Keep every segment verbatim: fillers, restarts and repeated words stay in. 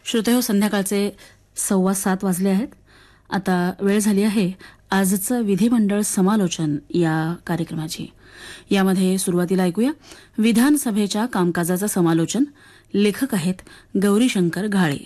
श्रोतेहो, संध्याकाळचे सव्वा सात वाजले आहेत. आता वेळ झाली आहे आजचं विधिमंडळ समालोचन या कार्यक्रमाची. यामध्ये सुरुवातीला ऐकूया विधानसभेच्या कामकाजाचं समालोचन. लेखक आहेत गौरीशंकर घाळे.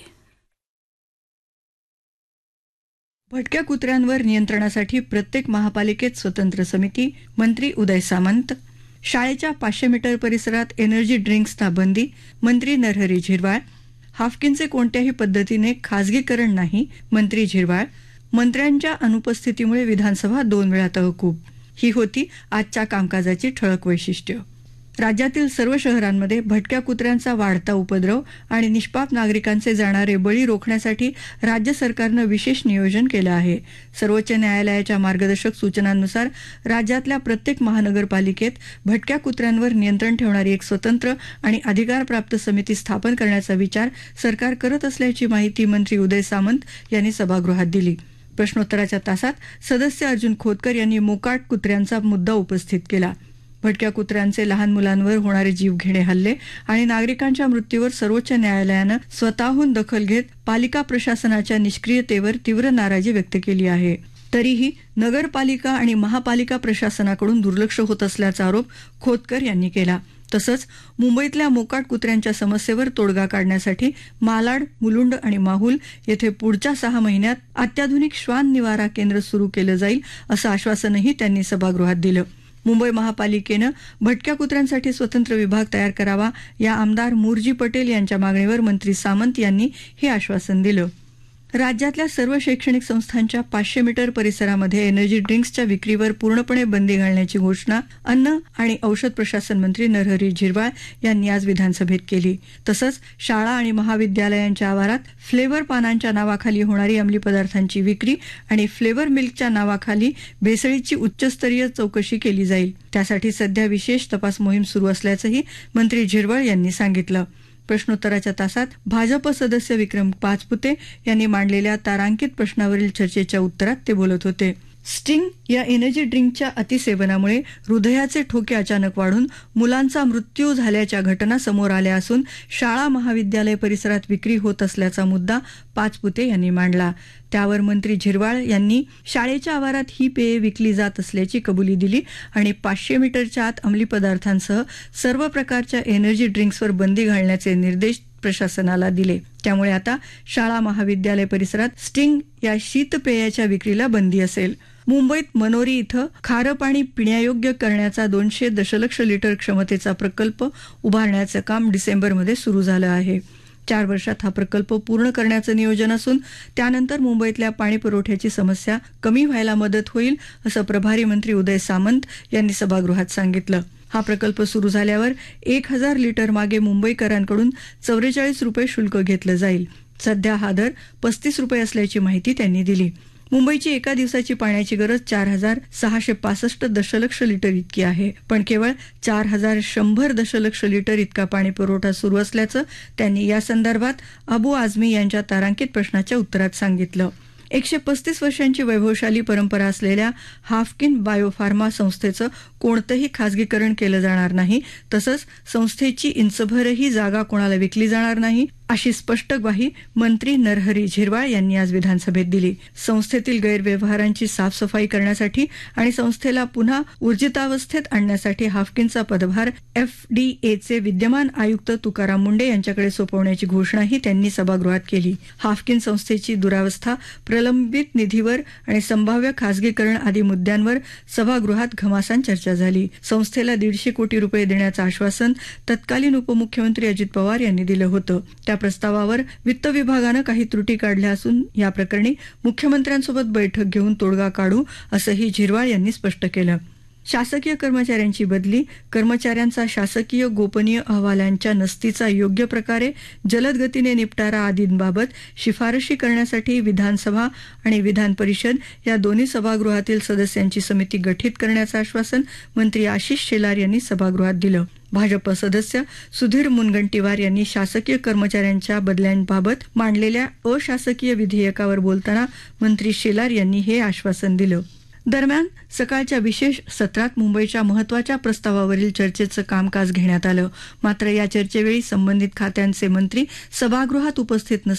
भटक्या कुत्र्यांवर नियंत्रणासाठी प्रत्येक महापालिकेत स्वतंत्र समिती. मंत्री उदय सामंत. शाळेच्या पाचशे मीटर परिसरात एनर्जी ड्रिंक्सना बंदी. मंत्री नरहरी झिरवाळ. हाफकिनचे कोणत्याही पद्धतीने खासगीकरण नाही. मंत्री झिरवाळ. मंत्र्यांच्या अनुपस्थितीमुळे विधानसभा दोन वेळा तहकूब. ही होती आजच्या कामकाजाची ठळक वैशिष्ट्य. राज्यातील सर्व शहरांमध्ये भटक्या कुत्र्यांचा वाढता उपद्रव आणि निष्पाप नागरिकांचे जाणारे बळी रोखण्यासाठी राज्य सरकारनं विशेष नियोजन केलं आहे. सर्वोच्च न्यायालयाच्या मार्गदर्शक सूचनांनुसार राज्यातल्या प्रत्येक महानगरपालिकेत भटक्या कुत्र्यांवर नियंत्रण ठेवणारी एक स्वतंत्र आणि अधिकारप्राप्त समिती स्थापन करण्याचा विचार सरकार करत असल्याची माहिती मंत्री उदय सामंत यांनी सभागृहात दिली. प्रश्नोत्तराच्या तासात सदस्य अर्जुन खोतकर यांनी मोकाट कुत्र्यांचा मुद्दा उपस्थित केला. भटक्या कुत्र्यांचे लहान मुलांवर होणारे जीवघेणे हल्ले आणि नागरिकांच्या मृत्यूवर सर्वोच्च न्यायालयानं स्वतःहून दखल घेत पालिका प्रशासनाच्या निष्क्रियतेवर तीव्र नाराजी व्यक्त केली आहे. तरीही नगरपालिका आणि महापालिका प्रशासनाकडून दुर्लक्ष होत असल्याचा आरोप खोतकर यांनी केला. तसंच मुंबईतल्या मोकाट कुत्र्यांच्या समस्येवर तोडगा काढण्यासाठी मालाड, मुलुंड आणि माहुल येथे पुढच्या सहा महिन्यात अत्याधुनिक श्वान निवारा केंद्र सुरू केलं जाईल असं आश्वासनही त्यांनी सभागृहात दिलं. मुंबई महापालिकेनं भटक्या कुत्र्यांसाठी स्वतंत्र विभाग तयार करावा या आमदार मुरजी पटेल यांच्या मागणीवर मंत्री सामंत यांनी हे आश्वासन दिलं. राज्यातल्या सर्व शैक्षणिक संस्थांच्या पाचशे मीटर परिसरामध्ये एनर्जी ड्रिंक्सच्या विक्रीवर पूर्णपणे बंदी घालण्याची घोषणा अन्न आणि औषध प्रशासन मंत्री नरहरी झिरवाळ यांनी आज विधानसभेत केली. तसंच शाळा आणि महाविद्यालयांच्या आवारात फ्लेवर पानांच्या नावाखाली होणारी अंमली पदार्थांची विक्री आणि फ्लेवर मिल्कच्या नावाखाली भेसळीची उच्चस्तरीय चौकशी केली जाईल. त्यासाठी सध्या विशेष तपास मोहीम सुरू असल्याचंही मंत्री झिरवाळ यांनी सांगितलं. प्रश्नोत्तराच्या तासात भाजप सदस्य विक्रम पाचपुते यांनी मांडलेल्या तारांकित प्रश्नावरील चर्चेच्या उत्तरात ते बोलत होते. स्टिंग या एनर्जी ड्रिंकच्या अतिसेवनामुळे हृदयाचे ठोके अचानक वाढून मुलांचा मृत्यू झाल्याच्या घटना समोर आल्या असून शाळा महाविद्यालय परिसरात विक्री होत असल्याचा मुद्दा पाचपुते यांनी मांडला. त्यावर मंत्री झिरवाळ यांनी शाळेच्या आवारात ही पेये विकली जात असल्याची कबुली दिली आणि पाचशे मीटरच्या आत अंमली पदार्थांसह सर्व प्रकारच्या एनर्जी ड्रिंक्सवर बंदी घालण्याचे निर्देश प्रशासनाला दिले. त्यामुळे आता शाळा महाविद्यालय परिसरात स्टिंग या शीतपेयाच्या विक्रीला बंदी असेल. मुंबईत मनोरी इथं खारं पाणी पिण्यायोग्य करण्याचा दोनशे दशलक्ष लिटर क्षमतेचा प्रकल्प उभारण्याचं काम डिसेंबरमध्ये सुरू झालं आहे. चार वर्षात हा प्रकल्प पूर्ण करण्याचं नियोजन असून त्यानंतर मुंबईतल्या पाणी पुरवठ्याची समस्या कमी व्हायला मदत होईल असं प्रभारी मंत्री उदय सामंत यांनी सभागृहात सांगितलं. हा प्रकल्प सुरू झाल्यावर एक हजार लिटर मागे मुंबईकरांकडून चौवेचाळीस रुपये शुल्क घेतलं जाईल. सध्या हा दर पस्तीस रुपये असल्याची माहिती त्यांनी दिली. मुंबईची एका दिवसाची पाण्याची गरज चार हजार सहाशे पासष्ट दशलक्ष लिटर इतकी आहे, पण केवळ चार हजार शंभर दशलक्ष लिटर इतका पाणी पुरवठा सुरू असल्याचं त्यांनी या संदर्भात अबू आझमी यांच्या तारांकित प्रश्नाच्या उत्तरात सांगितलं. एकशे पस्तीस वर्षांची वैभवशाली परंपरा असलेल्या हाफकिन बायोफार्मा संस्थेचं कोणतंही खासगीकरण केलं जाणार नाही. तसंच संस्थेची इंचभरही जागा कोणाला विकली जाणार नाही अशी स्पष्ट ग्वाही मंत्री नरहरी झिरवाळ यांनी आज विधानसभेत दिली. संस्थेतील गैरव्यवहारांची साफसफाई करण्यासाठी आणि संस्थेला पुन्हा ऊर्जितावस्थेत आणण्यासाठी हाफकिनचा पदभार एफडीएचे विद्यमान आयुक्त तुकाराम मुंडे यांच्याकडे सोपवण्याची घोषणाही त्यांनी सभागृहात केली. हाफकिन संस्थेची दुरावस्था, प्रलंबित निधीवर आणि संभाव्य खासगीकरण आदी मुद्द्यांवर सभागृहात घमासान चर्चा झाली. संस्थेला दीडशे कोटी रुपये देण्याचं आश्वासन तत्कालीन उपमुख्यमंत्री अजित पवार यांनी दिलं होतं. त्या प्रस्तावावर वित्त विभागानं काही त्रुटी काढल्या असून या प्रकरणी मुख्यमंत्र्यांसोबत बैठक घेऊन तोडगा काढू असंही झिरवाळ यांनी स्पष्ट केलं. शासकीय कर्मचाऱ्यांची बदली, कर्मचाऱ्यांचा शासकीय गोपनीय अहवालांच्या नस्तीचा योग्य प्रकारे जलद गतीने निपटारा आदींबाबत शिफारशी करण्यासाठी विधानसभा आणि विधान परिषद या दोन्ही सभागृहातील सदस्यांची समिती गठीत करण्याचं आश्वासन मंत्री आशिष शेलार यांनी सभागृहात दिलं. भाजप सदस्य सुधीर मुनगंटीवार यांनी शासकीय कर्मचाऱ्यांच्या बदल्यांबाबत मांडलेल्या अशासकीय विधेयकावर बोलताना मंत्री शेलार यांनी हे आश्वासन दिलं. दरम्यान सकाळच्या विशेष सत्रात मुंबईच्या महत्त्वाच्या प्रस्तावावरील चर्चेचं कामकाज घेण्यात आलं. मात्र या चर्चेवेळी संबंधित खात्यांचे मंत्री सभागृहात उपस्थित नसल्यानं